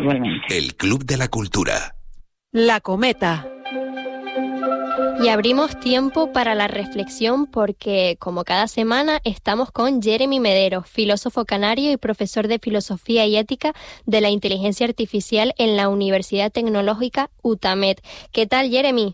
igualmente. El Club de la Cultura. La Cometa. Y abrimos tiempo para la reflexión porque, como cada semana, estamos con Jeremy Medero, filósofo canario y profesor de Filosofía y Ética de la Inteligencia Artificial en la Universidad Tecnológica UTAMED. ¿Qué tal, Jeremy?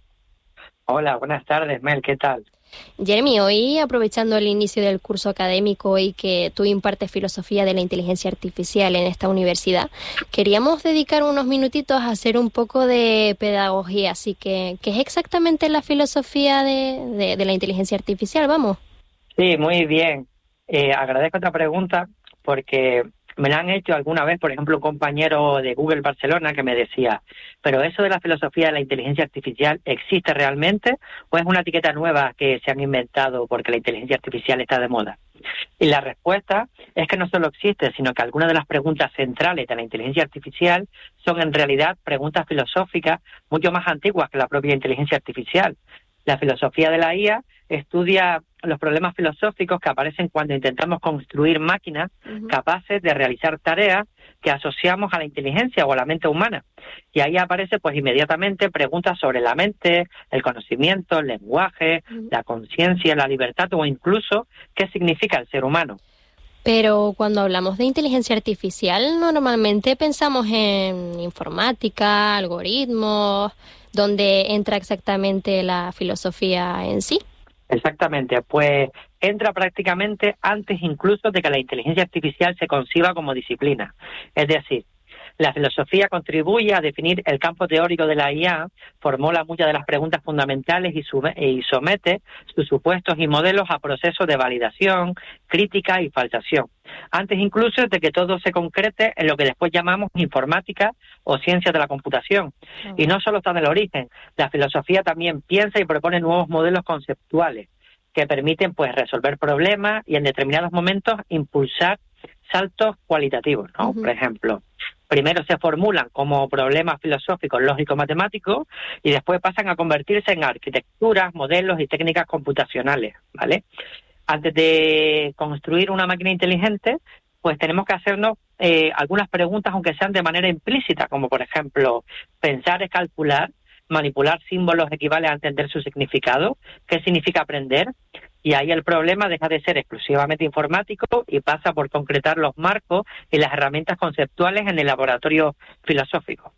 Hola, buenas tardes, Mel, ¿qué tal? Jeremy, hoy, aprovechando el inicio del curso académico y que tú impartes Filosofía de la Inteligencia Artificial en esta universidad, queríamos dedicar unos minutitos a hacer un poco de pedagogía. Así que, ¿qué es exactamente la filosofía de la inteligencia artificial? Vamos. Sí, muy bien. Agradezco esta pregunta porque me la han hecho alguna vez, por ejemplo, un compañero de Google Barcelona que me decía, ¿pero eso de la filosofía de la inteligencia artificial existe realmente o es una etiqueta nueva que se han inventado porque la inteligencia artificial está de moda? Y la respuesta es que no solo existe, sino que algunas de las preguntas centrales de la inteligencia artificial son en realidad preguntas filosóficas mucho más antiguas que la propia inteligencia artificial. La filosofía de la IA estudia los problemas filosóficos que aparecen cuando intentamos construir máquinas capaces de realizar tareas que asociamos a la inteligencia o a la mente humana. Y ahí aparece pues inmediatamente preguntas sobre la mente, el conocimiento, el lenguaje, la conciencia, la libertad o incluso qué significa el ser humano. Pero cuando hablamos de inteligencia artificial, normalmente pensamos en informática, algoritmos, ¿dónde entra exactamente la filosofía en sí? Exactamente, pues entra prácticamente antes incluso de que la inteligencia artificial se conciba como disciplina. Es decir, la filosofía contribuye a definir el campo teórico de la IA, formula muchas de las preguntas fundamentales y somete sus supuestos y modelos a procesos de validación, crítica y falsación, antes incluso de que todo se concrete en lo que después llamamos informática o ciencia de la computación. Y no solo está en el origen, la filosofía también piensa y propone nuevos modelos conceptuales que permiten pues resolver problemas y en determinados momentos impulsar saltos cualitativos, ¿no? Por ejemplo, primero se formulan como problemas filosóficos lógico-matemáticos y después pasan a convertirse en arquitecturas, modelos y técnicas computacionales, ¿vale? Antes de construir una máquina inteligente, pues tenemos que hacernos algunas preguntas, aunque sean de manera implícita, como por ejemplo, pensar es calcular, manipular símbolos equivale a entender su significado, qué significa aprender, y ahí el problema deja de ser exclusivamente informático y pasa por concretar los marcos y las herramientas conceptuales en el laboratorio filosófico.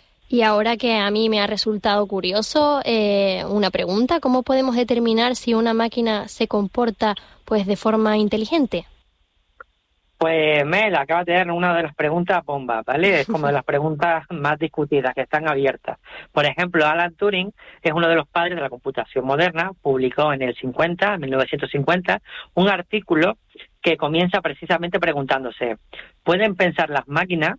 Y ahora que a mí me ha resultado curioso, una pregunta, ¿cómo podemos determinar si una máquina se comporta pues de forma inteligente? Pues Mel, acabas de dar una de las preguntas bomba, ¿vale? Es como de las preguntas más discutidas, que están abiertas. Por ejemplo, Alan Turing es uno de los padres de la computación moderna, publicó en 1950, un artículo que comienza precisamente preguntándose, ¿pueden pensar las máquinas?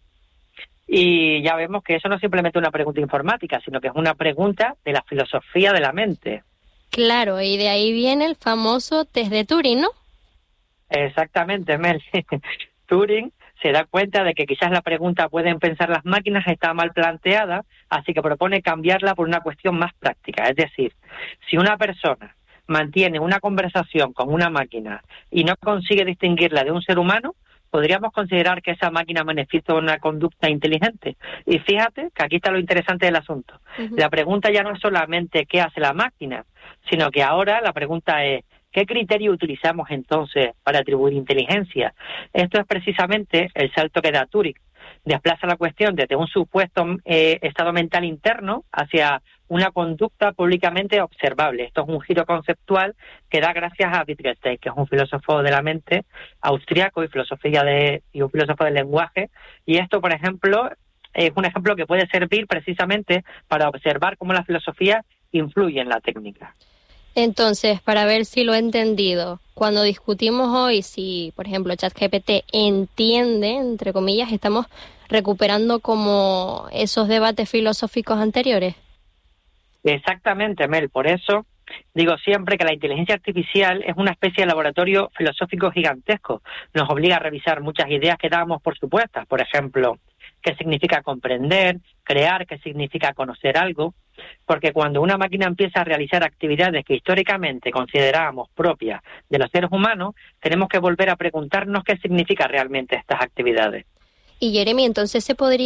Y ya vemos que eso no es simplemente una pregunta informática, sino que es una pregunta de la filosofía de la mente. Claro, y de ahí viene el famoso test de Turing, ¿no? Exactamente, Mel. Turing se da cuenta de que quizás la pregunta ¿pueden pensar las máquinas? Está mal planteada, así que propone cambiarla por una cuestión más práctica. Es decir, si una persona mantiene una conversación con una máquina y no consigue distinguirla de un ser humano, podríamos considerar que esa máquina manifiesta una conducta inteligente. Y fíjate que aquí está lo interesante del asunto. La pregunta ya no es solamente qué hace la máquina, sino que ahora la pregunta es ¿qué criterio utilizamos entonces para atribuir inteligencia? Esto es precisamente el salto que da Turing. Desplaza la cuestión desde un supuesto estado mental interno hacia una conducta públicamente observable. Esto es un giro conceptual que da gracias a Wittgenstein, que es un filósofo de la mente austriaco y un filósofo del lenguaje. Y esto, por ejemplo, es un ejemplo que puede servir precisamente para observar cómo la filosofía influye en la técnica. Entonces, para ver si lo he entendido, cuando discutimos hoy si, por ejemplo, ChatGPT entiende, entre comillas, estamos recuperando como esos debates filosóficos anteriores. Exactamente, Mel. Por eso digo siempre que la inteligencia artificial es una especie de laboratorio filosófico gigantesco. Nos obliga a revisar muchas ideas que dábamos por supuestas. Por ejemplo, qué significa comprender, crear, qué significa conocer algo. Porque cuando una máquina empieza a realizar actividades que históricamente considerábamos propias de los seres humanos, tenemos que volver a preguntarnos qué significa realmente estas actividades. Y Jeremy, entonces se podría